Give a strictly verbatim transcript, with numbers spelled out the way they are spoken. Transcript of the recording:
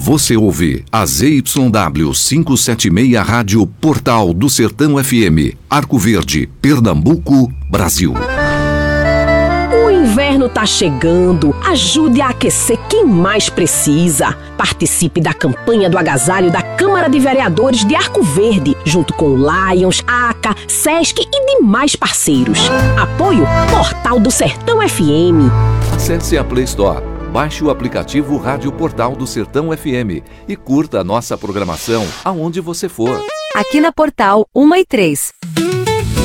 Você ouve a Z Y W quinhentos e setenta e seis Rádio Portal do Sertão F M, Arco Verde, Pernambuco, Brasil. O inverno tá chegando. Ajude a aquecer quem mais precisa. Participe da campanha do agasalho da Câmara de Vereadores de Arco Verde, junto com o Lions, A C A, Sesc e demais parceiros. Apoio Portal do Sertão F M. Acesse a Play Store, baixe o aplicativo Rádio Portal do Sertão F M e curta a nossa programação aonde você for. Aqui na Portal, uma e três.